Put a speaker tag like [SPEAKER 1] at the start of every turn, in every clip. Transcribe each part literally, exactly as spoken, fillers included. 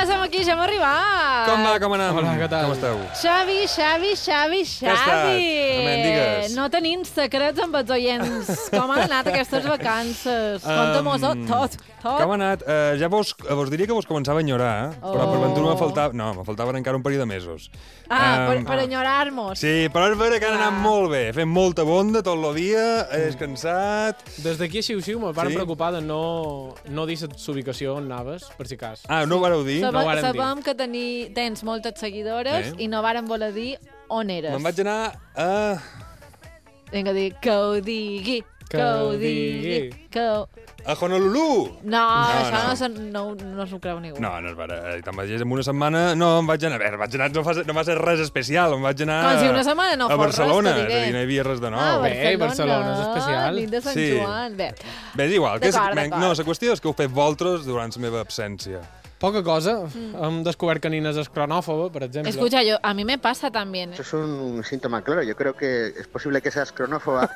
[SPEAKER 1] som aquí, ja hem arribat.
[SPEAKER 2] Com va, com anem?
[SPEAKER 3] Hola, què tal?
[SPEAKER 2] Com esteu?
[SPEAKER 1] Xavi, Xavi, Xavi, Xavi.
[SPEAKER 2] estat? Amén, digues.
[SPEAKER 1] No tenim secrets amb els oients. Com han anat aquestes vacances? Conta-mos-ho tot, tot.
[SPEAKER 2] Com ha anat? Uh, ja vos, vos diria que vos començava a enyorar, eh?
[SPEAKER 1] Oh.
[SPEAKER 2] Però per ventura me faltava... No, me faltaven encara un parell de mesos.
[SPEAKER 1] Ah, per,
[SPEAKER 2] Um,
[SPEAKER 1] per enyorar-nos.
[SPEAKER 2] Sí, però és vera que han
[SPEAKER 1] Clar.
[SPEAKER 2] anat molt bé. Fem molta bonda tot el dia, he descansat...
[SPEAKER 3] Des d'aquí a Xiu-Xiu me'n van
[SPEAKER 2] Sí?
[SPEAKER 3] preocupar de no, no dir la ubicació on anaves, per si cas.
[SPEAKER 2] Ah, no ho vareu dir?
[SPEAKER 1] Sabe,
[SPEAKER 3] no ho varen dir.
[SPEAKER 1] sabem que teni, tens moltes seguidores
[SPEAKER 2] Sí.
[SPEAKER 1] i no varen voler dir on eres.
[SPEAKER 2] Me'n vaig anar a...
[SPEAKER 1] Vinga, dir que ho digui, que ho digui, que ho...
[SPEAKER 2] a Honolulu!
[SPEAKER 1] No,
[SPEAKER 2] No,
[SPEAKER 1] això
[SPEAKER 2] no.
[SPEAKER 1] no, se- no, no s'ho creu ningú.
[SPEAKER 2] No, no és vera. Eh, Te'n vaig dir en una setmana... No, em vaig anar... A veure, vaig anar... No, fa, no va ser res especial. Em vaig anar...
[SPEAKER 1] Com si una setmana no
[SPEAKER 2] a
[SPEAKER 1] fos res,
[SPEAKER 2] Barcelona.
[SPEAKER 1] t'ho diré.
[SPEAKER 2] És a dir, no hi havia res de nou.
[SPEAKER 1] Ah,
[SPEAKER 3] Bé, Barcelona és especial.
[SPEAKER 1] Nit de Sant
[SPEAKER 2] Sí.
[SPEAKER 1] Joan. Bé,
[SPEAKER 2] Bé, és igual. Que és,
[SPEAKER 1] D'acord,
[SPEAKER 2] men-
[SPEAKER 1] d'acord.
[SPEAKER 2] no, la qüestió és que heu fet vosaltres durant la meva absència.
[SPEAKER 3] Poca cosa. Hem descobert que Nina és cronòfoba, per exemple.
[SPEAKER 1] escucha, yo, a mí me pasa también.
[SPEAKER 4] Eso es un síntoma claro. Yo creo que es posible que seas cronófoba.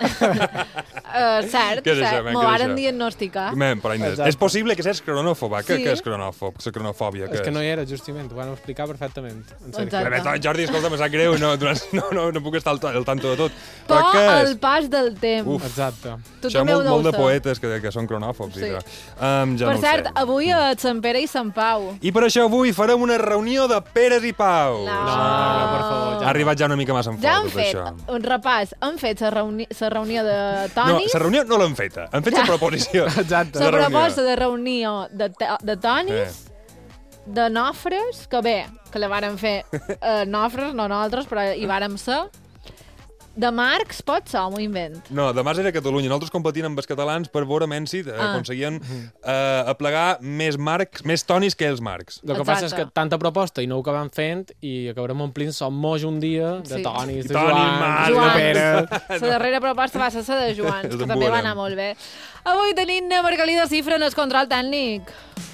[SPEAKER 1] Uh, cert,
[SPEAKER 2] Què és això,
[SPEAKER 1] cert.
[SPEAKER 2] men,
[SPEAKER 1] M'ho
[SPEAKER 2] què és
[SPEAKER 1] varen
[SPEAKER 2] això?
[SPEAKER 1] diagnosticar.
[SPEAKER 2] Men, però Inés,
[SPEAKER 3] Exacte.
[SPEAKER 2] és possible que seas cronòfoba. Què,
[SPEAKER 1] Sí.
[SPEAKER 2] què és cronòfob? La cronofòbia, què
[SPEAKER 3] És que no hi era, justament. Ho van explicar perfectament. En sèrio.
[SPEAKER 1] Exacte.
[SPEAKER 2] Bé, bé, Jordi, escolta, me sap greu, no, no, no, no puc estar al, al tanto de tot.
[SPEAKER 1] Però
[SPEAKER 2] què és?
[SPEAKER 1] el pas del temps.
[SPEAKER 2] Uf.
[SPEAKER 3] Exacte.
[SPEAKER 1] Tu
[SPEAKER 2] Això
[SPEAKER 1] també ho
[SPEAKER 2] molt,
[SPEAKER 1] deus
[SPEAKER 2] molt de
[SPEAKER 1] saber.
[SPEAKER 2] poetes que, que són cronòfobs.
[SPEAKER 1] Sí.
[SPEAKER 2] I que, um, ja
[SPEAKER 1] Per
[SPEAKER 2] no ho
[SPEAKER 1] cert,
[SPEAKER 2] sé.
[SPEAKER 1] avui a Sant Pere i Sant Pau.
[SPEAKER 2] I per això avui farem una reunió de Peres i Paus.
[SPEAKER 1] No.
[SPEAKER 3] No, no, per favor, ja.
[SPEAKER 2] Ha arribat ja una mica massa en
[SPEAKER 1] Ja
[SPEAKER 2] fort,
[SPEAKER 1] han
[SPEAKER 2] tot
[SPEAKER 1] fet
[SPEAKER 2] això.
[SPEAKER 1] un repàs, han fet la reuni la reunió de
[SPEAKER 2] No,
[SPEAKER 1] tonis,
[SPEAKER 2] la reunió no l'han feta. Han fet la proposició.
[SPEAKER 3] Exacte.
[SPEAKER 1] la
[SPEAKER 2] de reunió.
[SPEAKER 1] proposta de reunió de, to- de tonis, de nofres, que bé, que la varen fer eh, nofres, no nosaltres, però hi vàrem ser. De marcs, pot ser, m'ho invent.
[SPEAKER 2] No, demà era a Catalunya. Nosaltres competint amb els catalans per veure men si eh,
[SPEAKER 1] Ah.
[SPEAKER 2] aconseguien eh, aplegar més marcs, més tonis que els marcs.
[SPEAKER 3] El que passa és
[SPEAKER 1] Exacte.
[SPEAKER 3] que tanta proposta i no ho acabem fent i acabarem omplint som moix un dia de
[SPEAKER 1] Sí.
[SPEAKER 3] tonis, de
[SPEAKER 2] Toni,
[SPEAKER 3] Joan,
[SPEAKER 2] Marc,
[SPEAKER 3] de
[SPEAKER 1] Joan.
[SPEAKER 3] Pere...
[SPEAKER 1] La darrera proposta va ser la de Joan,
[SPEAKER 2] Els
[SPEAKER 1] que també va
[SPEAKER 2] embuarem.
[SPEAKER 1] anar molt bé. Avui tenim Margalida Cifra en el control tècnic.